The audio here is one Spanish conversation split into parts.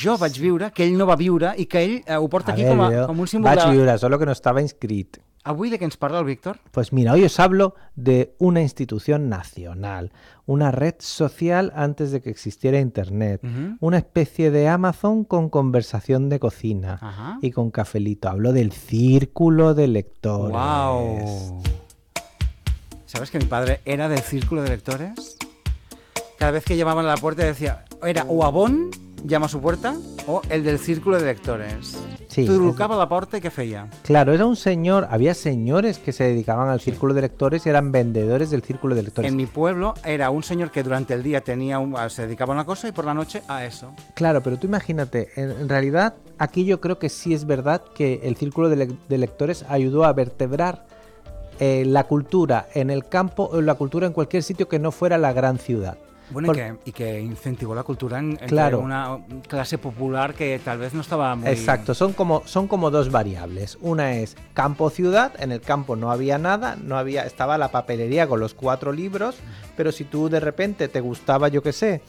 jo vaig viure, que ell no va viure i que ell ho porta aquí com un símbol vaig viure, solo que no estaba inscrit. Avui de què ens parla el Víctor? Pues mira, hoy os hablo de una institución nacional, una red social antes de que existiera Internet, una especie de Amazon con conversación de cocina y con cafelito. Hablo del Círculo de Lectores. ¡Wow! ¿Sabes que mi padre era del Círculo de Lectores? Cada vez que llamaban a la puerta decía, era o Avon, llama a su puerta, o el del Círculo de Lectores. Sí, Trucava la porta y ¿qué feia? Claro, era un señor, había señores que se dedicaban al Círculo de Lectores y eran vendedores del Círculo de Lectores. En mi pueblo era un señor que durante el día se dedicaba a una cosa y por la noche a eso. Claro, pero tú imagínate, en realidad aquí yo creo que sí es verdad que el Círculo de Lectores ayudó a vertebrar la cultura en el campo o la cultura en cualquier sitio que no fuera la gran ciudad. Bueno, y que incentivó la cultura claro, una clase popular que tal vez no estaba muy... Exacto, son como dos variables. Una es campo-ciudad, en el campo no había nada, estaba la papelería con los 4 libros, pero si tú de repente te gustaba, yo qué sé,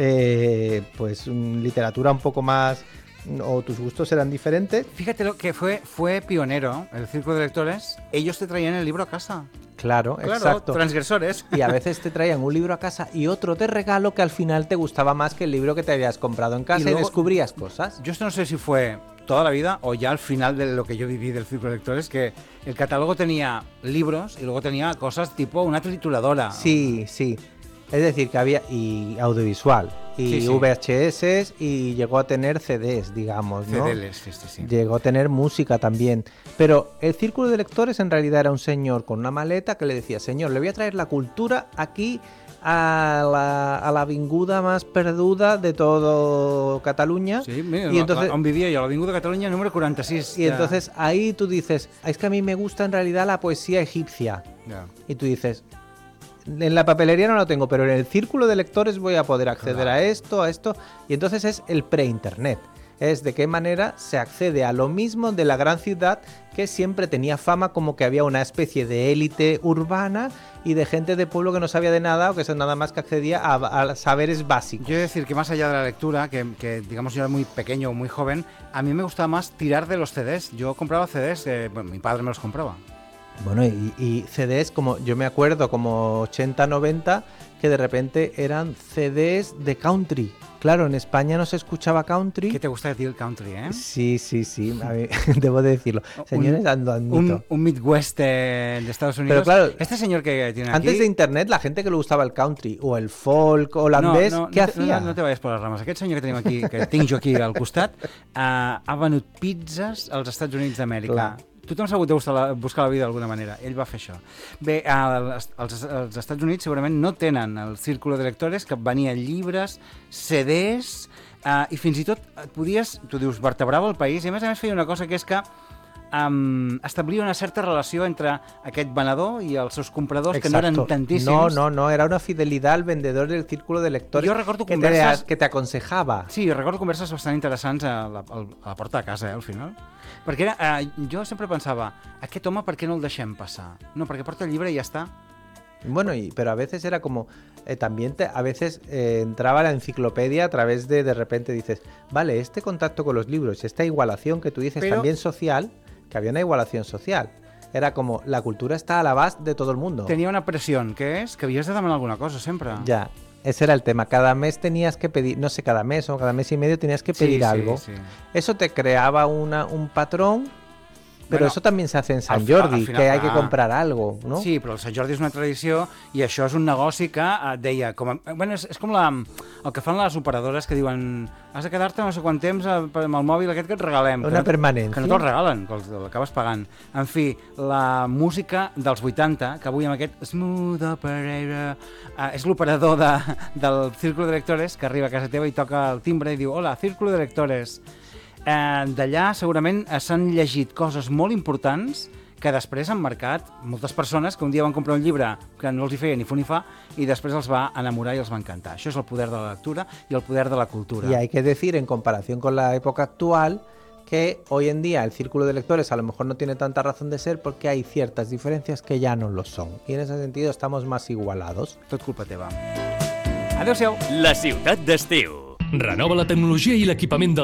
pues literatura un poco más... o tus gustos eran diferentes. Fíjate lo que fue pionero el Círculo de Lectores. Ellos te traían el libro a casa. Claro, exacto. Transgresores. Y a veces te traían un libro a casa y otro de regalo que al final te gustaba más que el libro que te habías comprado en casa y luego descubrías cosas. Yo esto no sé si fue toda la vida o ya al final de lo que yo viví del Círculo de Lectores, que el catálogo tenía libros y luego tenía cosas tipo una trituradora. Sí, sí. Es decir, que había y audiovisual, y sí. VHS, y llegó a tener CDs, digamos, ¿no? CDs, sí. Llegó a tener música también. Pero el Círculo de Lectores en realidad era un señor con una maleta que le decía, señor, le voy a traer la cultura aquí a la avinguda más perduda de todo Catalunya. Sí, mira, y entonces, on vivia jo, l'avinguda Catalunya número 46. Y entonces ahí tú dices, es que a mí me gusta en realidad la poesía egipcia. Yeah. Y tú dices... En la papelería no lo tengo, pero en el Círculo de Lectores voy a poder acceder a esto, y entonces es el pre-internet. Es de qué manera se accede a lo mismo de la gran ciudad que siempre tenía fama como que había una especie de élite urbana y de gente de pueblo que no sabía de nada o que nada más que accedía a saberes básicos. Yo he de decir que más allá de la lectura, que digamos yo era muy pequeño o muy joven, a mí me gustaba más tirar de los CDs. Yo compraba CDs, bueno, mi padre me los compraba. Bueno, y CDs, como yo me acuerdo, como 80, 90, que de repente eran CDs de country. Claro, en España no se escuchaba country. ¿Qué te gusta decir el country, eh? Sí, a mí, debo de decirlo. Señores, admito. Un Midwest de Estados Unidos. Pero claro, este señor que tiene aquí... Antes de Internet, la gente que le gustava el country o el folk holandès, què hacía? No te vayas por las ramas. Aquest senyor que tenim aquí, que tinc jo aquí al costat, ha venut pizzas als Estats Units d'Amèrica. Tothom s'ha hagut de buscar la vida d'alguna manera. Ell va fer això. Bé, els Estats Units segurament no tenen el Círculo de Lectores, que venia llibres, CDs, i fins i tot tu dius, vertebrava el país, i a més feia una cosa que és que establia una certa relació entre aquest venedor i els seus compradors. Exacto. Que no eren tantíssims. No, era una fidelidad al vendedor del Círculo de Lectores. Jo recordo converses... que te aconsejava. Sí, recordo converses bastant interessants a la porta de casa, al final. Perquè jo sempre pensava, aquest home per què no el deixem passar? No, perquè porta el llibre i ja està. Bueno, pero a veces era como, también a veces entraba la enciclopedia a través de repente dices, vale, este contacto con los libros, esta igualación que tú dices también social, que había una igualación social. Era como, la cultura está a la base de todo el mundo. Tenía una presión, que es que havías de demanar alguna cosa siempre. Ya, ese era el tema. Cada mes tenías que pedir, no sé, cada mes o cada mes y medio tenías que pedir algo. Sí. Eso te creaba un patrón. Però bueno, això també se hace en Sant Jordi, final, que hay que comprar algo, no? Sí, però el Sant Jordi és una tradició i això és un negoci que deia... Bueno, és com el que fan les operadores que diuen has de quedar-te no sé quant temps amb el mòbil aquest que et regalem. Una permanència. Que no te'l regalen, que l'acabes pagant. En fi, la música dels 80, que avui amb aquest Smooth Operator, és l'operador del Círculo de Lectores que arriba a casa teva i toca el timbre i diu hola, Círculo de Lectores. D'allà segurament s'han llegit coses molt importants que després han marcat moltes persones que un dia van comprar un llibre que no els hi feia ni fu ni fa y després els va enamorar y els va encantar. Això és el poder de la lectura y el poder de la cultura. Y hay que decir, en comparación con la época actual, que hoy en día el Círculo de Lectores a lo mejor no tiene tanta razón de ser porque hay ciertas diferencias que ya no lo son. Y en ese sentido estamos más igualados. Tot culpa teva. Adéu-siau. La ciutat d'estiu. Renova la tecnologia i l'equipament del